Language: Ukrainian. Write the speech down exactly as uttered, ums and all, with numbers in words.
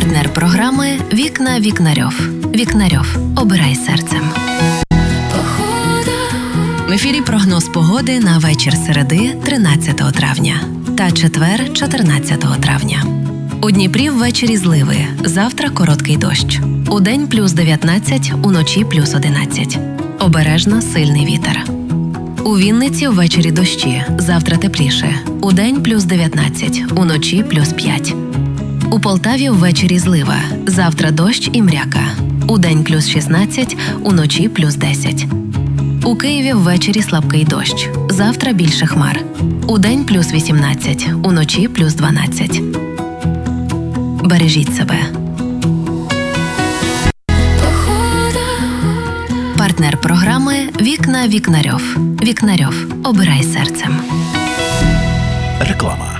Партнер програми «Вікна Вікнарьов». Вікнарьов. Обирай серцем. В ефірі прогноз погоди на вечір середи тринадцятого травня та четвер чотирнадцятого травня. У Дніпрі ввечері зливи, завтра короткий дощ. Удень плюс дев'ятнадцять, уночі плюс одинадцять. Обережно сильний вітер. У Вінниці ввечері дощі, завтра тепліше. Удень плюс дев'ятнадцять, уночі плюс п'ять. У Полтаві ввечері злива, завтра дощ і мряка. Удень плюс шістнадцять, уночі плюс десять. У Києві ввечері слабкий дощ, завтра більше хмар. Удень плюс вісімнадцять, уночі плюс дванадцять. Бережіть себе. Партнер програми «Вікна Вікнарьов». Вікнарьов. Обирай серцем. Реклама.